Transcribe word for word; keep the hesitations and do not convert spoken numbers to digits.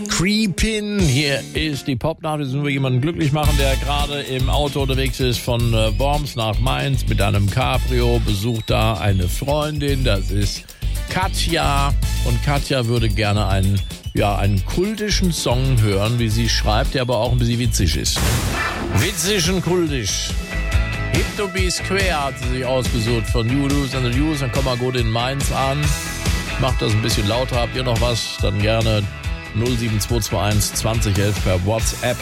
Creepin', hier ist die Popnacht. Jetzt müssen wir jemanden glücklich machen, der gerade im Auto unterwegs ist von äh, Worms nach Mainz mit einem Cabrio, besucht da eine Freundin, das ist Katja. Und Katja würde gerne einen, ja, einen kultischen Song hören, wie sie schreibt, der aber auch ein bisschen witzig ist. Witzig und kultisch. Hip to be square hat sie sich ausgesucht von New News and the News. Dann komm mal gut in Mainz an. Macht das ein bisschen lauter. Habt ihr noch was? Dann gerne null sieben zwei zwei eins zwanzig elf per WhatsApp.